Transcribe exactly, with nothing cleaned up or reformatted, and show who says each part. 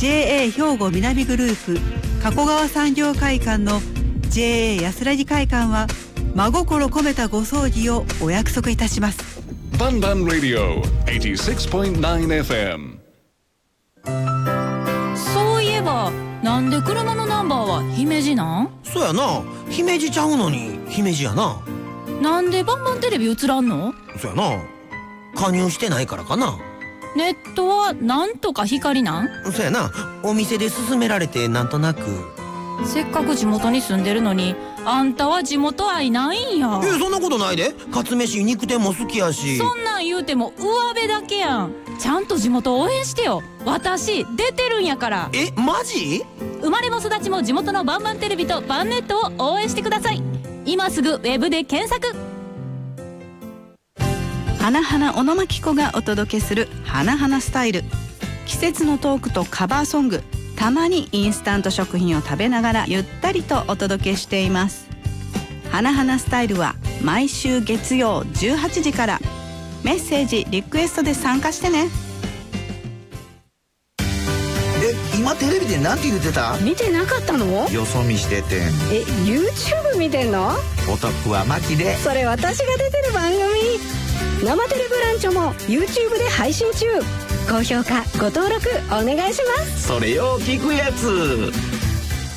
Speaker 1: ジェーエー 兵庫南グループ加古川産業会館の ジェーエー 安らぎ会館は真心込めたご葬儀をお約束いたします。
Speaker 2: バンバンラディオ はちじゅうろくてんきゅうエフエム。
Speaker 3: そういえばなんで車のナンバーは姫路なん？
Speaker 4: そうやな、姫路ちゃうのに姫路やな。
Speaker 3: なんでバンバンテレビ映らんの？
Speaker 4: そうやな、加入してないからかな。
Speaker 3: ネットはなんとか光なん？
Speaker 4: そうやな、お店で勧められてなんとなく。
Speaker 3: せっかく地元に住んでるのにあんたは地元愛ないんや。
Speaker 4: え、そんなことないで。かつめし肉店も好きやし。
Speaker 3: そんなん言うても上辺だけやん。ちゃんと地元応援してよ。私出てるんやから。
Speaker 4: え、マジ？
Speaker 3: 生まれも育ちも地元のバンバンテレビとバンネットを応援してください。今すぐウェブで検索。
Speaker 1: 花々小野真紀子がお届けする花々スタイル。季節のトークとカバーソング、たまにインスタント食品を食べながらゆったりとお届けしています。花々スタイルは毎週月曜じゅうはちじから。メッセージリクエストで参加してね。
Speaker 5: え、今テレビでなんて言ってた？
Speaker 6: 見てなかったの？
Speaker 5: よそ見しててん。
Speaker 6: え、YouTube 見てんの？
Speaker 5: お得はマキで。
Speaker 6: それ私が出てる番組。生テレブランチョも YouTube で配信中。高評価ご登録お願いします。
Speaker 5: それよう聞くやつ。